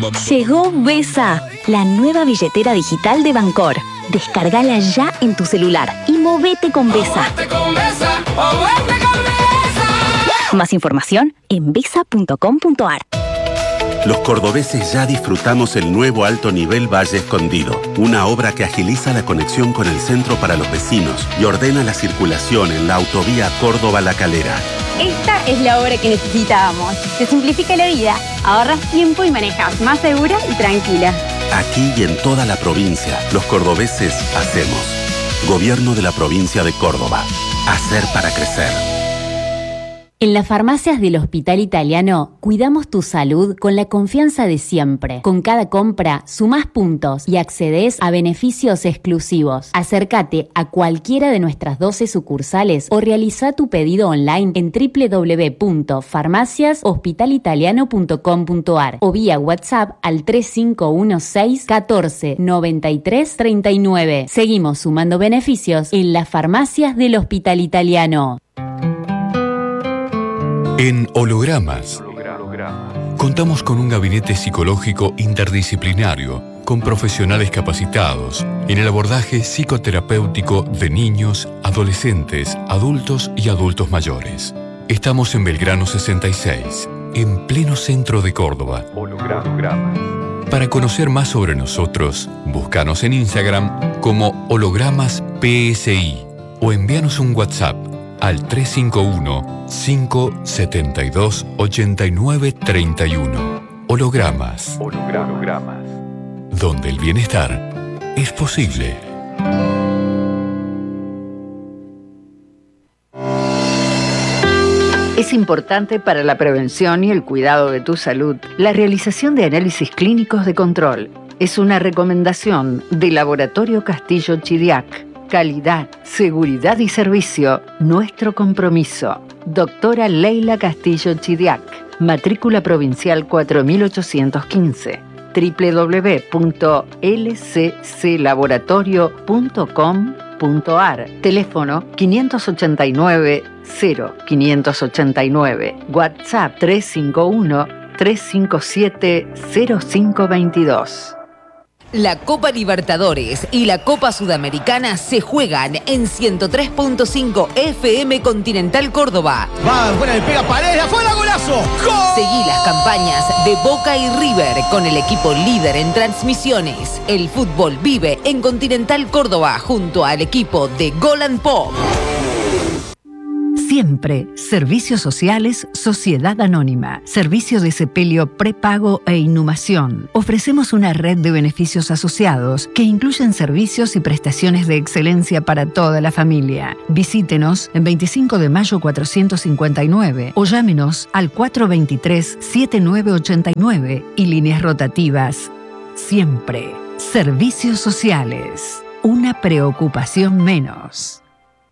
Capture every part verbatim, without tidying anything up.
Llegó Vesa, la nueva billetera digital de Bancor. Descárgala ya en tu celular y movete con Vesa. Más información en vesa punto com punto ar. Los cordobeses ya disfrutamos el nuevo alto nivel Valle Escondido, una obra que agiliza la conexión con el centro para los vecinos y ordena la circulación en la autovía Córdoba-La Calera. Esta es la obra que necesitábamos. Te simplifica la vida, ahorras tiempo y manejas más segura y tranquila. Aquí y en toda la provincia, los cordobeses hacemos. Gobierno de la provincia de Córdoba. Hacer para crecer. En las farmacias del Hospital Italiano cuidamos tu salud con la confianza de siempre. Con cada compra sumás puntos y accedes a beneficios exclusivos. Acércate a cualquiera de nuestras doce sucursales o realiza tu pedido online en doble u doble u doble u punto farmacias hospital italiano punto com punto ar o vía WhatsApp al tres cinco uno seis uno cuatro nueve tres tres nueve. Seguimos sumando beneficios en las farmacias del Hospital Italiano. En Hologramas, contamos con un gabinete psicológico interdisciplinario, con profesionales capacitados en el abordaje psicoterapéutico de niños, adolescentes, adultos y adultos mayores. Estamos en Belgrano sesenta y seis, en pleno centro de Córdoba. Hologramas. Para conocer más sobre nosotros, búscanos en Instagram como Hologramas P S I o envíanos un WhatsApp al tres cinco uno, cinco siete dos, ocho nueve tres uno. Hologramas. Hologramas. Donde el bienestar es posible. Es importante para la prevención y el cuidado de tu salud la realización de análisis clínicos de control. Es una recomendación del Laboratorio Castillo Chidiac. Calidad, seguridad y servicio, nuestro compromiso. Doctora Leila Castillo Chidiac, matrícula provincial cuatro mil ochocientos quince, doble u doble u doble u punto l c c laboratorio punto com punto ar, teléfono quinientos ochenta y nueve, cero quinientos ochenta y nueve, WhatsApp tres cinco uno, tres cinco siete, cero cinco dos dos. La Copa Libertadores y la Copa Sudamericana se juegan en ciento tres punto cinco F M Continental Córdoba. Va, buena le pega Paredes, afuera, golazo. ¡Gol! Seguí las campañas de Boca y River con el equipo líder en transmisiones. El fútbol vive en Continental Córdoba junto al equipo de Gol and Pop. Siempre, Servicios Sociales, Sociedad Anónima, Servicio de Sepelio Prepago e Inhumación. Ofrecemos una red de beneficios asociados que incluyen servicios y prestaciones de excelencia para toda la familia. Visítenos en veinticinco de mayo cuatrocientos cincuenta y nueve o llámenos al cuatro dos tres, siete nueve ocho nueve y líneas rotativas. Siempre, Servicios Sociales. Una preocupación menos.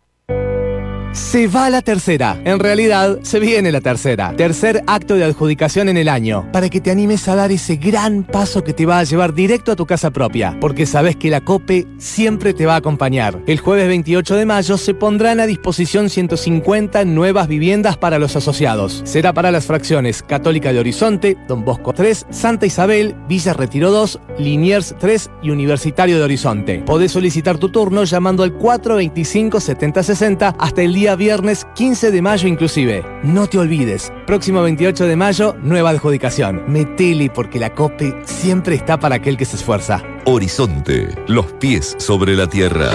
Se va la tercera. En realidad, se viene la tercera. Tercer acto de adjudicación en el año. Para que te animes a dar ese gran paso que te va a llevar directo a tu casa propia. Porque sabes que la COPE siempre te va a acompañar. El jueves veintiocho de mayo se pondrán a disposición ciento cincuenta nuevas viviendas para los asociados. Será para las fracciones Católica de Horizonte, Don Bosco tres, Santa Isabel, Villa Retiro dos, Liniers tres y Universitario de Horizonte. Podés solicitar tu turno llamando al cuatro veinticinco, setenta sesenta hasta el día viernes quince de mayo inclusive. No te olvides, próximo veintiocho de mayo, nueva adjudicación. Metele porque la COPE siempre está para aquel que se esfuerza. Horizonte, los pies sobre la tierra.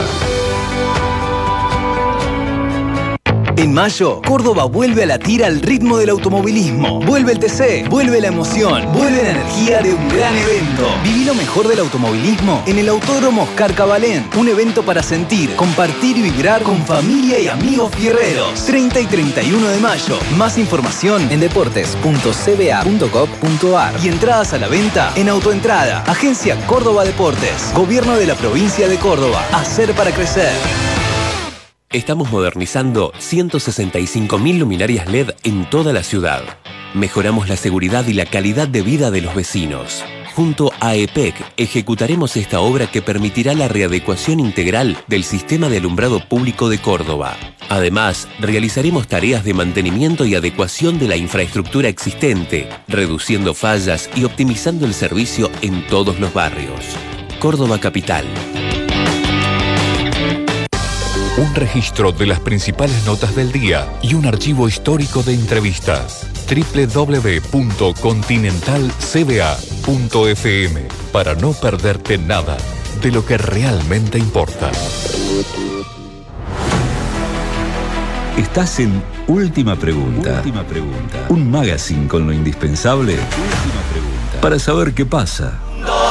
En mayo, Córdoba vuelve a latir al ritmo del automovilismo. Vuelve el T C, vuelve la emoción, vuelve la energía de un gran evento. Viví lo mejor del automovilismo en el Autódromo Oscar Cabalén. Un evento para sentir, compartir y vibrar con familia y amigos fierreros. treinta y treinta y uno de mayo. Más información en deportes punto c b a punto gov punto ar y entradas a la venta en Autoentrada. Agencia Córdoba Deportes. Gobierno de la provincia de Córdoba. Hacer para crecer. Estamos modernizando ciento sesenta y cinco mil luminarias L E D en toda la ciudad. Mejoramos la seguridad y la calidad de vida de los vecinos. Junto a E P E C ejecutaremos esta obra que permitirá la readecuación integral del sistema de alumbrado público de Córdoba. Además, realizaremos tareas de mantenimiento y adecuación de la infraestructura existente, reduciendo fallas y optimizando el servicio en todos los barrios. Córdoba Capital. Un registro de las principales notas del día y un archivo histórico de entrevistas. doble u doble u doble u punto continental c b a punto f m para no perderte nada de lo que realmente importa. Estás en Última Pregunta. Última Pregunta. Un magazine con lo indispensable. Última Pregunta. Para saber qué pasa.